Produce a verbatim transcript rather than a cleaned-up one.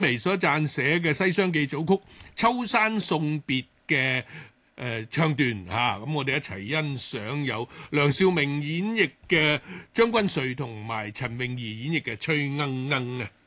微所撰寫嘅《西廂記》組曲《秋山送別》嘅誒唱段嚇，咁我哋一齊欣賞有梁少明演繹嘅張君瑞同埋陳詠儀演繹嘅《翠鶯鶯》啊！